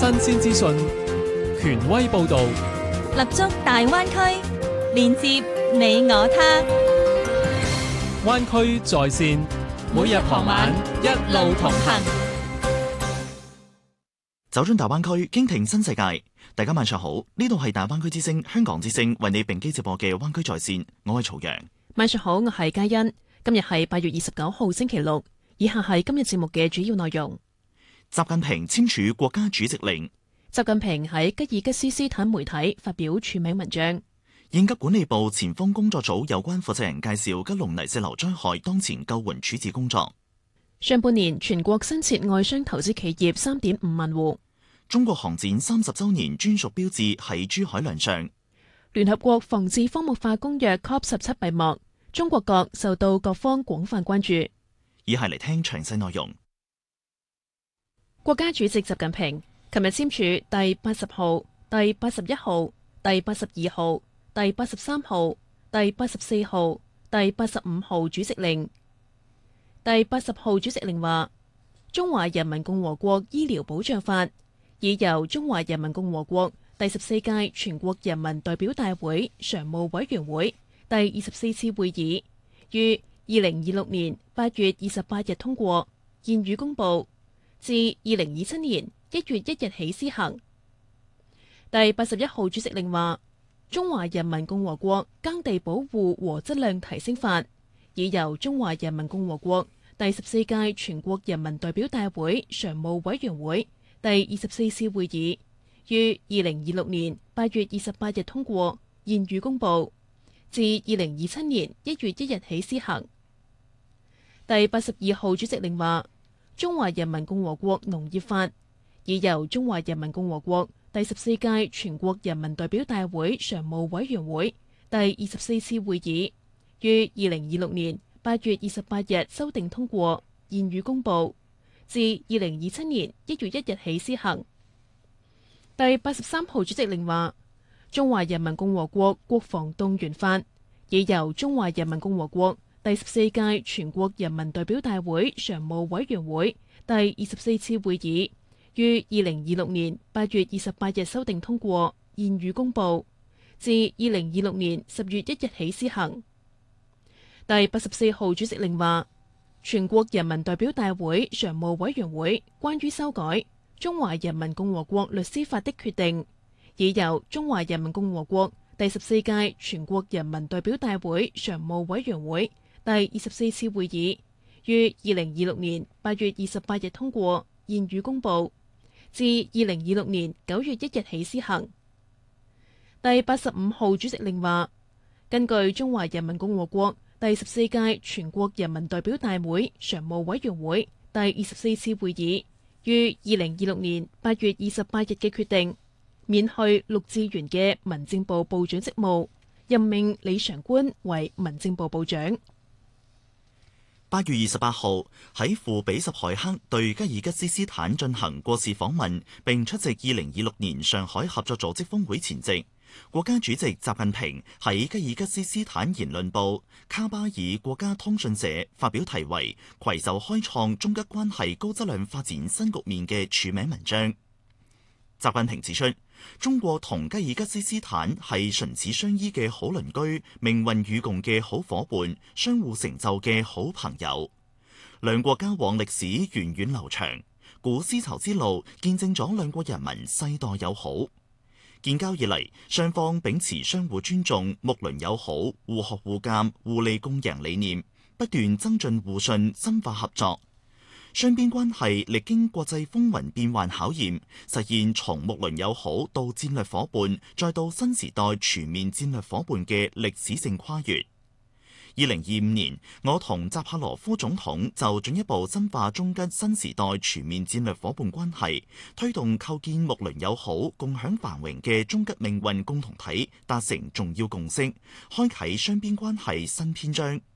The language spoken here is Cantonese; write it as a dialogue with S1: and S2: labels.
S1: 新鮮資訊，權威報導，
S2: 立足大灣區，連接你我他。
S1: 灣區在線，每日傍晚一路同行。
S3: 走進大灣區，傾聽新世界。大家晚上好，呢度係大灣區之聲香港之聲為你並機直播嘅灣區在線，我係曹陽。
S4: 晚上好，我係嘉欣。今日係8月29號星期六，以下係今日節目嘅主要內容。
S3: 習近平簽署國家主席令。
S4: 習近平喺吉爾吉斯斯坦媒體發表署名文章。
S3: 應急管理部前方工作組有關負責人介紹吉隆泥石流災害當前救援處置工作。
S4: 上半年全國新設外商投資企業3.5萬戶。
S3: 中國航展30週年專屬標誌喺珠海亮相。
S4: 聯合國防治荒漠化公約 COP17 閉幕，中國國受到各方廣泛關注。
S3: 以下嚟聽詳細內容。
S4: 國家主席習近平琴日簽署第80號、第81號、第82號、第83號、第84號、第85號主席令。第80號主席令話：中華人民共和國醫療保障法已由中華人民共和國第14屆全國人民代表大會常務委員會第24次會議於2026年8月28日通過，現予公佈，自2027年1月1日起施行。第81號主席令話：中華人民共和國耕地保護和質量提升法已由中華人民共和國第14屆全國人民代表大會常務委員會第24次會議於2026年8月28日通過，現予公佈，自2027年1月1日起施行。第82號主席令話：中華人民共和國農業法已由中華人民共和國第14屆全國人民代表大會常務委員會第24次會議於2026年8月28日修訂通過，現予公佈，自2027年1月1日起施行。第83號主席令話：中華人民共和國國防動員法已由中華人民共和國第14屆全國人民代表大會常務委員會第24次會議於2026年8月28日修訂通過，現予公佈，自2026年10月1日起施行。第84號主席令話：全國人民代表大會常務委員會關於修改中華人民共和國律師法的決定已由中華人民共和國第14屆全國人民代表大會常務委員會第24次會議於2026年8月28日通過，現予公佈，自2026年9月1日起施行。第85號主席令話：根據中華人民共和國第14屆全國人民代表大會常務委員會第24次會議於2026年8月28日嘅決定，免去陸志源嘅民政部部長職務，任命李常觀為民政部部長。
S3: 8月28號喺庫比什凱克對吉爾吉斯斯坦進行國事訪問，並出席2026年上海合作組織峰會前夕，國家主席習近平喺吉爾吉斯斯坦言論部卡巴爾國家通訊社發表題為《攜手開創中吉關係高質量發展新局面》嘅署名文章。習近平指出，中國同吉爾吉斯斯坦係唇齒相依嘅好鄰居，命運與共嘅好夥伴，相互成就嘅好朋友。兩國交往歷史源遠流長，古絲綢之路見證咗兩國人民世代友好。建交以嚟，雙方秉持相互尊重、睦鄰友好、互學互鑒、互利共贏理念，不斷增進互信，深化合作。雙邊關係歷經國際風雲變幻考驗，實現從睦鄰友好到戰略夥伴，再到新時代全面戰略夥伴嘅歷史性跨越。2025年，我同扎帕羅夫總統就進一步深化中吉新時代全面戰略夥伴關係，推動構建睦鄰友好、共享繁榮嘅中吉命運共同體達成重要共識，開啟雙邊關係新篇章。